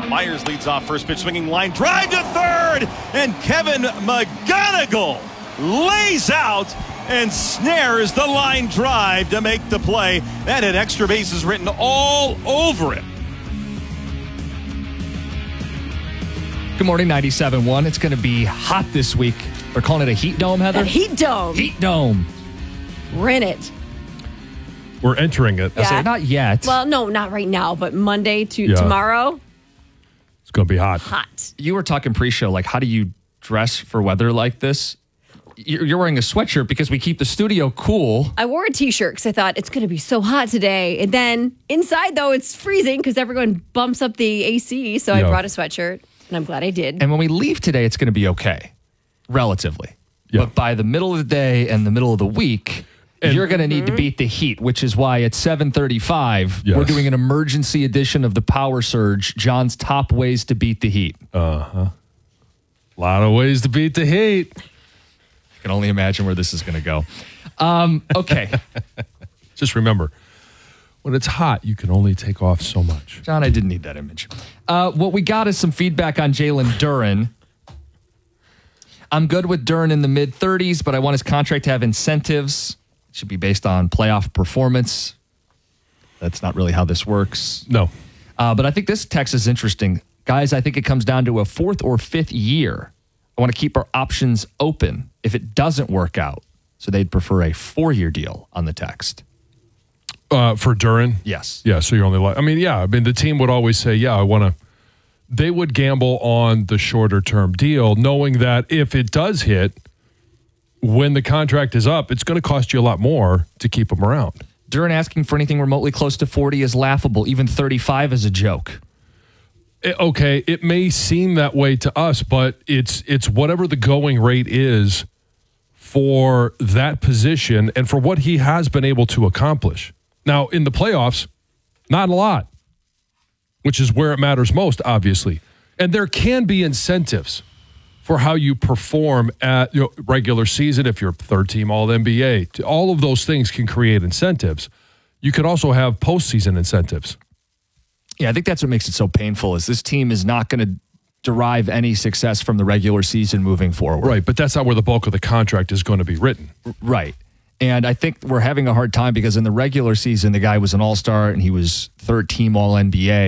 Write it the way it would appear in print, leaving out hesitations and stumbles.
Myers leads off first pitch, swinging line drive to third, and Kevin McGonigal lays out and snares the line drive to make the play. That had extra bases written all over it. Good morning, 97.1. It's going to be hot this week. We're calling it a heat dome, Heather? A heat dome. Heat dome. We're in it. We're entering it. Yeah. Not yet. Well, no, not right now, but Monday to tomorrow. It's going to be hot. Hot. You were talking pre-show, like, how do you dress for weather like this? You're wearing a sweatshirt because we keep the studio cool. I wore a t-shirt because I thought it's going to be so hot today. And then inside, though, it's freezing because everyone bumps up the AC. So I brought a sweatshirt, and I'm glad I did. And when we leave today, it's going to be okay, relatively. Yeah. But by the middle of the day and the middle of the week, you're going to need to beat the heat, which is why at 7:35, we're doing an emergency edition of the Power Surge, John's top ways to beat the heat. A lot of ways to beat the heat. I can only imagine where this is going to go. Okay. Just remember, when it's hot, you can only take off so much. John, I didn't need that image. What we got is some feedback on Jalen Duren. I'm good with Duren in the mid-30s, but I want his contract to have incentives. It should be based on playoff performance. That's not really how this works. No. But I think this text is interesting. Guys, I think it comes down to a fourth or fifth year. I want to keep our options open if it doesn't work out. So they'd prefer a 4-year deal on the text. For Duren? Yes. Yeah, so you're only like, the team would always say, they would gamble on the shorter term deal, knowing that if it does hit, when the contract is up, it's going to cost you a lot more to keep them around. Duren asking for anything remotely close to 40 is laughable. Even 35 is a joke. Okay, it may seem that way to us, but it's whatever the going rate is for that position and for what he has been able to accomplish. Now, in the playoffs, not a lot, which is where it matters most, obviously. And there can be incentives for how you perform at regular season, if you're third team All-NBA. All of those things can create incentives. You could also have postseason incentives. Yeah, I think that's what makes it so painful is this team is not going to derive any success from the regular season moving forward. Right, but that's not where the bulk of the contract is going to be written. Right. And I think we're having a hard time because in the regular season, the guy was an all-star and he was third team All-NBA.